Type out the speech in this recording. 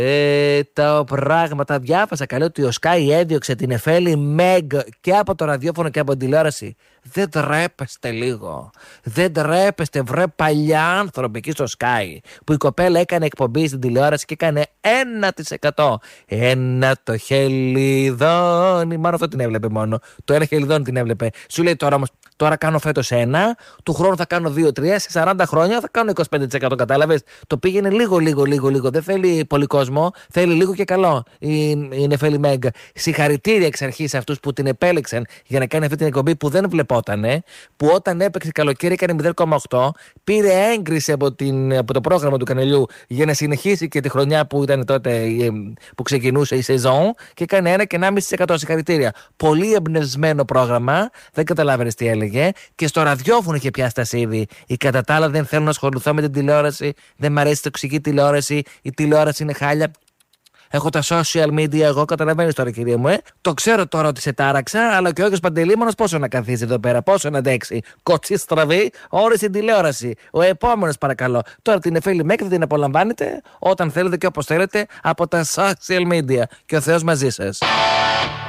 Τα πράγματα διάβασα καλά ότι ο Sky έδιωξε την Εφέλη Μεγ και από το ραδιόφωνο και από την τηλεόραση. Δεν τρέπεστε λίγο? Δεν τρέπεστε, βρε παλιά άνθρωποι εκεί στο Sky, που η κοπέλα έκανε εκπομπή στην τηλεόραση και έκανε 1%. Ένα το χελιδόνι. Μάλλον αυτό την έβλεπε μόνο. Το ένα χελιδόνι την έβλεπε. Σου λέει τώρα όμως, τώρα κάνω φέτος 1, του χρόνου θα κάνω 2-3, σε 40 χρόνια θα κάνω 25%. Κατάλαβες? Το πήγαινε λίγο. Δεν θέλει πολύ κόσμο, θέλει λίγο και καλό η Νεφέλη Μέγκα. Συγχαρητήρια εξ αρχής σε αυτούς που την επέλεξαν για να κάνει αυτή την εκπομπή που δεν βλεπότανε, που όταν έπαιξε καλοκαίρι έκανε 0,8, πήρε έγκριση από το πρόγραμμα του καναλιού για να συνεχίσει και τη χρονιά που ήταν τότε που ξεκινούσε η σεζόν και έκανε 1,5%. Συγχαρητήρια. Πολύ εμπνευσμένο πρόγραμμα, δεν καταλάβαινες τι έλεγε, και στο ραδιόφωνο είχε πιάσει τα σίδη. Η κατά τα άλλα δεν θέλω να ασχοληθώ με την τηλεόραση, δεν μ' αρέσει η τοξική τηλεόραση, η τηλεόραση είναι χάλια. Έχω τα social media, εγώ, καταλαβαίνεις τώρα, κυρία μου, Το ξέρω τώρα ότι σε τάραξα, αλλά και ο Άγιος Παντελήμωνος πόσο να καθίσει εδώ πέρα, πόσο να αντέξει. Κοτσί στραβή, ώρες στην τηλεόραση. Ο επόμενος, παρακαλώ. Τώρα την Εφέλη Μέγκα θα την απολαμβάνετε όταν θέλετε και όπως θέλετε από τα social media. Και ο Θεός μαζί σας.